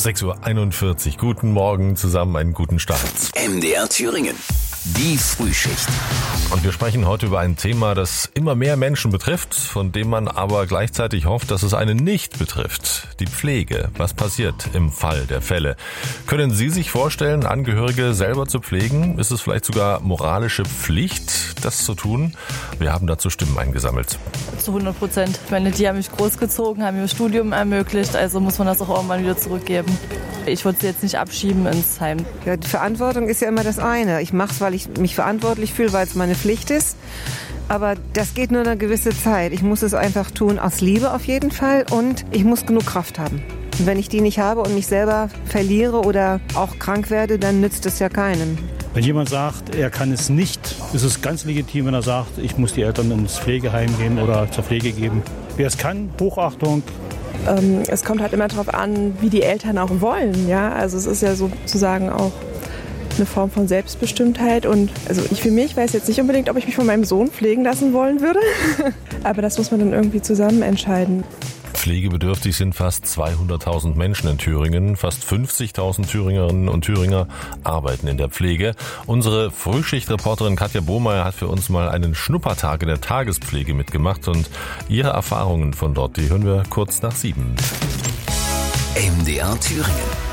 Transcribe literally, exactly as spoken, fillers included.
sechs Uhr einundvierzig. Guten Morgen zusammen, einen guten Start. M D R Thüringen. Die Frühschicht. Und wir sprechen heute über ein Thema, das immer mehr Menschen betrifft, von dem man aber gleichzeitig hofft, dass es einen nicht betrifft. Die Pflege. Was passiert im Fall der Fälle? Können Sie sich vorstellen, Angehörige selber zu pflegen? Ist es vielleicht sogar moralische Pflicht, das zu tun? Wir haben dazu Stimmen eingesammelt. Zu hundert Prozent. Ich meine, die haben mich großgezogen, haben mir das Studium ermöglicht, also muss man das auch irgendwann wieder zurückgeben. Ich würde sie jetzt nicht abschieben ins Heim. Ja, die Verantwortung ist ja immer das eine. Ich mache es, weil ich mich verantwortlich fühle, weil es meine Pflicht ist. Aber das geht nur eine gewisse Zeit. Ich muss es einfach tun aus Liebe auf jeden Fall und ich muss genug Kraft haben. Und wenn ich die nicht habe und mich selber verliere oder auch krank werde, dann nützt es ja keinem. Wenn jemand sagt, er kann es nicht, ist es ganz legitim, wenn er sagt, ich muss die Eltern ins Pflegeheim gehen oder zur Pflege geben. Wer es kann, Hochachtung. Ähm, es kommt halt immer darauf an, wie die Eltern auch wollen. Ja? Also es ist ja sozusagen auch eine Form von Selbstbestimmtheit. Und also ich für mich weiß jetzt nicht unbedingt, ob ich mich von meinem Sohn pflegen lassen wollen würde. Aber das muss man dann irgendwie zusammen entscheiden. Pflegebedürftig sind fast zweihunderttausend Menschen in Thüringen. Fast fünfzigtausend Thüringerinnen und Thüringer arbeiten in der Pflege. Unsere Frühschichtreporterin Katja Bohmeier hat für uns mal einen Schnuppertag in der Tagespflege mitgemacht. Und ihre Erfahrungen von dort, die hören wir kurz nach sieben. M D R Thüringen.